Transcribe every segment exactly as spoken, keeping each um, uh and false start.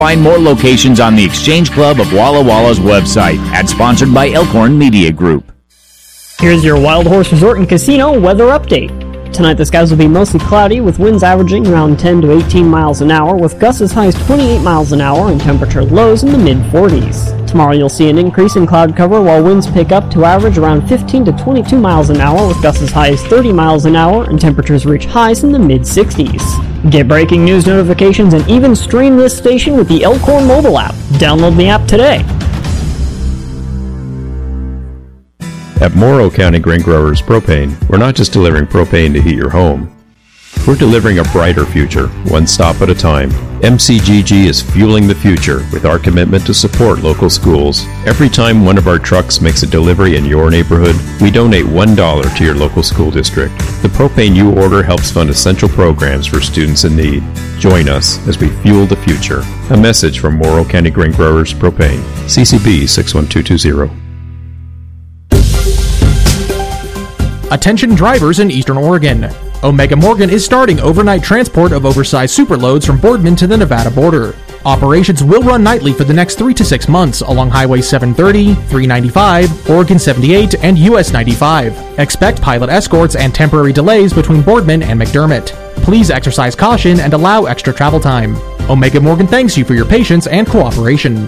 Find more locations on the Exchange Club of Walla Walla's website at sponsored by Elkhorn Media Group. Here's your Wild Horse Resort and Casino weather update. Tonight the skies will be mostly cloudy with winds averaging around ten to eighteen miles an hour with gusts as high as twenty-eight miles an hour and temperature lows in the mid forties. Tomorrow you'll see an increase in cloud cover while winds pick up to average around fifteen to twenty-two miles an hour with gusts as high as thirty miles an hour and temperatures reach highs in the mid sixties. Get breaking news notifications and even stream this station with the Elkhorn mobile app. Download the app today. At Morrow County Grain Growers Propane, we're not just delivering propane to heat your home. We're delivering a brighter future, one stop at a time. M C G G is fueling the future with our commitment to support local schools. Every time one of our trucks makes a delivery in your neighborhood, we donate one dollar to your local school district. The propane you order helps fund essential programs for students in need. Join us as we fuel the future. A message from Morrow County Grain Growers Propane. C C B six one two two zero. Attention drivers in Eastern Oregon. Omega Morgan is starting overnight transport of oversized superloads from Boardman to the Nevada border. Operations will run nightly for the next three to six months along Highway seven thirty, three ninety-five, Oregon seventy-eight, and U S ninety-five. Expect pilot escorts and temporary delays between Boardman and McDermott. Please exercise caution and allow extra travel time. Omega Morgan thanks you for your patience and cooperation.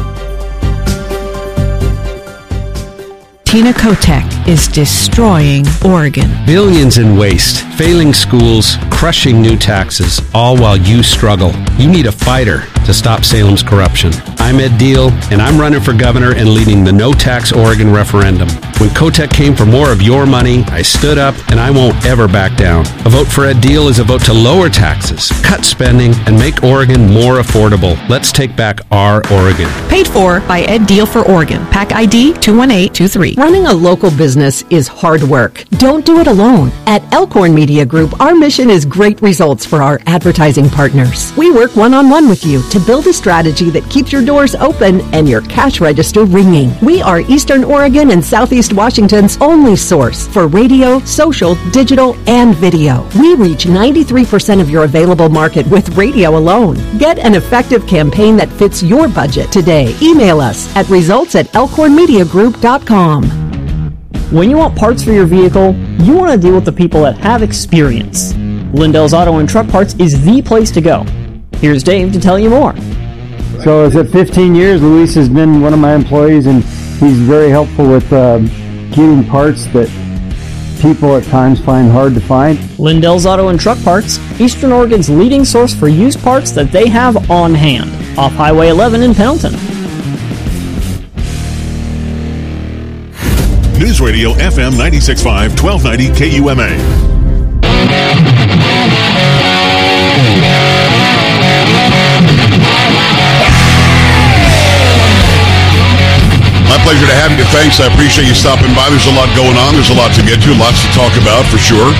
Tina Kotek is destroying Oregon. Billions in waste, failing schools, crushing new taxes, all while you struggle. You need a fighter to stop Salem's corruption. I'm Ed Deal, and I'm running for governor and leading the No Tax Oregon referendum. When Kotek came for more of your money, I stood up, and I won't ever back down. A vote for Ed Deal is a vote to lower taxes, cut spending, and make Oregon more affordable. Let's take back our Oregon. Paid for by Ed Deal for Oregon. Pack I D two one eight two three. Running a local business is hard work. Don't do it alone. At Elkhorn Media Group, our mission is great results for our advertising partners. We work one-on-one with you to build a strategy that keeps your doors open and your cash register ringing. We are Eastern Oregon and Southeast Washington's only source for radio, social, digital, and video. We reach ninety-three percent of your available market with radio alone. Get an effective campaign that fits your budget today. Email us at results at elkhorn media group dot com. When you want parts for your vehicle, you want to deal with the people that have experience. Lindell's Auto and Truck Parts is the place to go. Here's Dave to tell you more. So is it fifteen years? Luis has been one of my employees, and he's very helpful with uh, getting parts that people at times find hard to find. Lindell's Auto and Truck Parts, Eastern Oregon's leading source for used parts that they have on hand, off Highway eleven in Pendleton. News Radio F M ninety-six point five, twelve ninety K U M A. My pleasure to have you. Thanks. I appreciate you stopping by. There's a lot going on. There's a lot to get to. Lots to talk about for sure.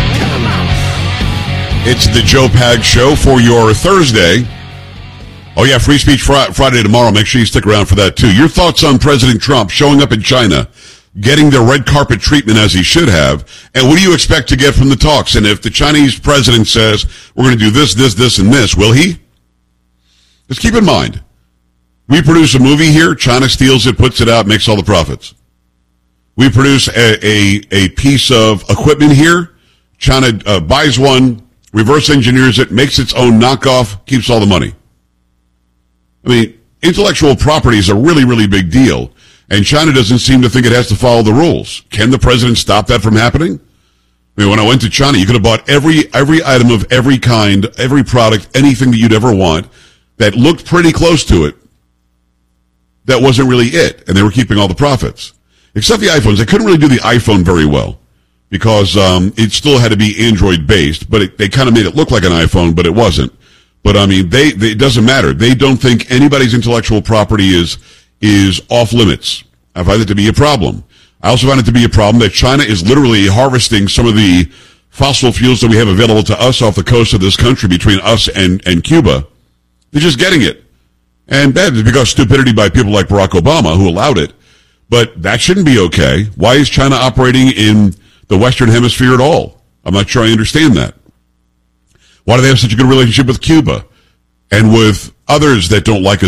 It's the Joe Pag Show for your Thursday. Oh, yeah, Free Speech Fri- Friday tomorrow. Make sure you stick around for that, too. Your thoughts on President Trump showing up in China, getting the red carpet treatment as he should have, and what do you expect to get from the talks? And if the Chinese president says, we're going to do this, this, this, and this, will he? Just keep in mind, we produce a movie here, China steals it, puts it out, makes all the profits. We produce a, a, a piece of equipment here, China uh, buys one, reverse engineers it, makes its own knockoff, keeps all the money. I mean, intellectual property is a really, really big deal. And China doesn't seem to think it has to follow the rules. Can the president stop that from happening? I mean, when I went to China, you could have bought every every item of every kind, every product, anything that you'd ever want that looked pretty close to it. That wasn't really it, and they were keeping all the profits. Except the iPhones. They couldn't really do the iPhone very well because um, it still had to be Android-based, but it, they kind of made it look like an iPhone, but it wasn't. But, I mean, they, they it doesn't matter. They don't think anybody's intellectual property is... is off limits. I find it to be a problem. I also find it to be a problem that China is literally harvesting some of the fossil fuels that we have available to us off the coast of this country between us and, and Cuba. They're just getting it. And bad is because stupidity by people like Barack Obama who allowed it. But that shouldn't be okay. Why is China operating in the Western Hemisphere at all? I'm not sure I understand that. Why do they have such a good relationship with Cuba and with others that don't like us